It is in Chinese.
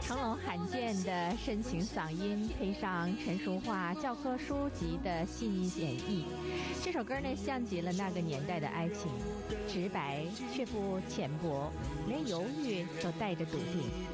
成龙罕见的深情嗓音，配上成熟化教科书级的细腻演绎，这首歌呢像极了那个年代的爱情，直白却不浅薄，连犹豫都带着笃定。